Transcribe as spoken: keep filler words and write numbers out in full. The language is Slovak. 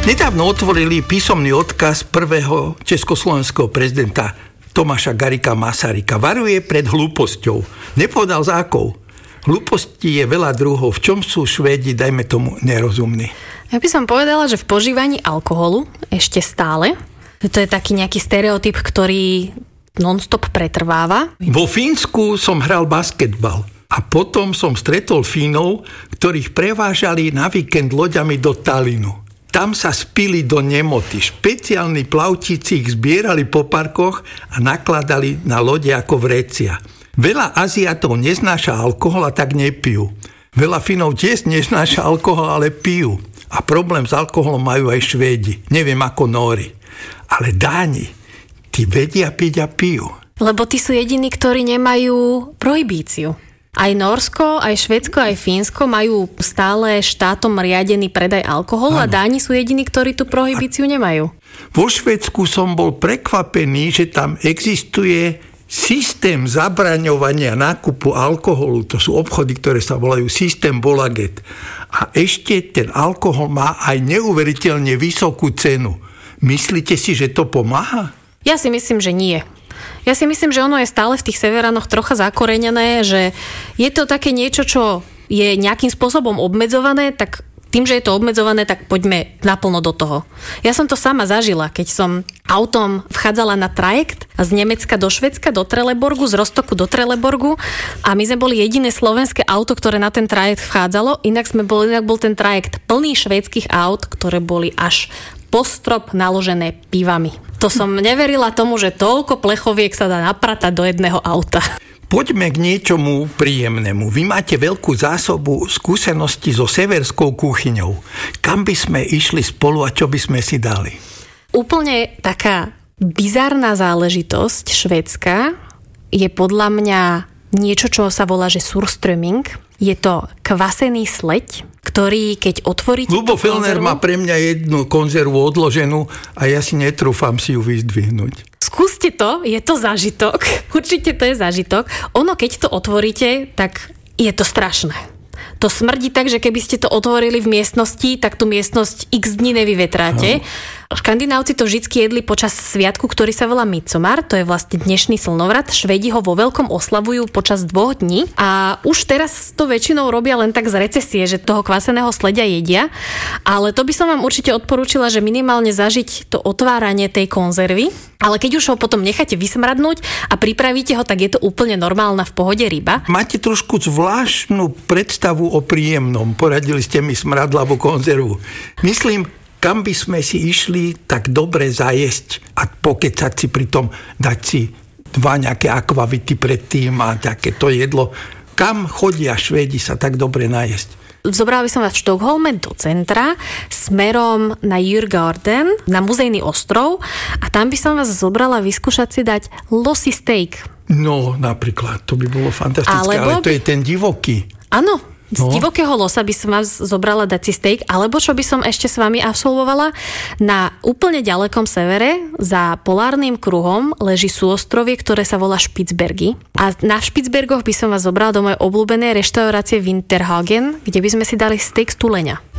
Nedávno otvorili písomný odkaz prvého československého prezidenta Tomáša Garrigua Masaryka. Varuje pred hlúposťou. Nepovedal za akou. Hlúposti je veľa druhov. V čom sú Švédi, dajme tomu, nerozumní? Ja by som povedala, že v požívaní alkoholu ešte stále. To je taký nejaký stereotyp, ktorý non-stop pretrváva. Vo Fínsku som hral basketbal a potom som stretol Fínov, ktorých prevážali na víkend loďami do Tallinnu. Tam sa spili do nemoty. Špeciálni plavčíci ich zbierali po parkoch a nakladali na lode ako vrecia. Veľa Aziatov neznáša alkohol a tak nepijú. Veľa Finov tiež neznáša alkohol, ale pijú. A problém s alkoholom majú aj Švédi. Neviem ako Nóri. Ale Dáni, tí vedia piť a pijú. Lebo tí sú jediní, ktorí nemajú prohibíciu. Aj Nórsko, aj Švédsko, aj Fínsko majú stále štátom riadený predaj alkoholu a Dáni sú jediní, ktorí tú prohibíciu nemajú. Vo Švédsku som bol prekvapený, že tam existuje systém zabraňovania nákupu alkoholu. To sú obchody, ktoré sa volajú systém Bolaget. A ešte ten alkohol má aj neuveriteľne vysokú cenu. Myslíte si, že to pomáha? Ja si myslím, že nie. Ja si myslím, že ono je stále v tých severanoch trocha zakorenené, že je to také niečo, čo je nejakým spôsobom obmedzované, tak tým, že je to obmedzované, tak poďme naplno do toho. Ja som to sama zažila, keď som autom vchádzala na trajekt z Nemecka do Švédska, do Trelleborgu, z Rostoku do Trelleborgu a my sme boli jediné slovenské auto, ktoré na ten trajekt vchádzalo, inak, sme boli, inak bol ten trajekt plný švédskych aut, ktoré boli až po strop naložené pivami. To som neverila tomu, že toľko plechoviek sa dá napratať do jedného auta. Poďme k niečomu príjemnému. Vy máte veľkú zásobu skúseností so severskou kuchyňou. Kam by sme išli spolu a čo by sme si dali? Úplne taká bizarná záležitosť švédska je podľa mňa niečo, čo sa volá, že surströmming. Je to kvasený sleď, ktorý keď otvoríte... Ľubo Fellner má pre mňa jednu konzervu odloženú a ja si netrúfam si ju vyzdvihnúť. Skúste to, je to zážitok. Určite to je zážitok. Ono, keď to otvoríte, tak je to strašné. To smrdí tak, že keby ste to otvorili v miestnosti, tak tú miestnosť x dní nevyvetráte. No. Škandinávci to vždycky jedli počas sviatku, ktorý sa volá Midsommar, to je vlastne dnešný slnovrat. Švédi ho vo veľkom oslavujú počas dvoch dní a už teraz to väčšinou robia len tak z recesie, že toho kvaseného sledia jedia. Ale to by som vám určite odporúčila, že minimálne zažiť to otváranie tej konzervy. Ale keď už ho potom necháte vysmradnúť a pripravíte ho, tak je to úplne normálna v pohode ryba. Máte trošku zvláštnu predstavu o príjemnom. Poradili ste mi smradlavú konzervu. Myslím, kam by sme si išli tak dobre zajesť a pokecať si pri tom, dať si dva nejaké akvavity predtým a takéto jedlo. Kam chodia Švédi sa tak dobre najesť? Zobrala by som vás v Štokholme do centra smerom na Djurgården, na muzejný ostrov a tam by som vás zobrala vyskúšať si dať lossy steak. No, napríklad, to by bolo fantastické, Alebo ale to je ten divoký. Áno. Z No. divokého losa by som vás zobrala dať si steak, alebo čo by som ešte s vami absolvovala, na úplne ďalekom severe, za polárnym kruhom, leží súostrovie, ktoré sa volá Špicbergy. A na Špicbergoch by som vás zobrala do mojej obľúbenej reštaurácie Winterhagen, kde by sme si dali steak z tuleňa.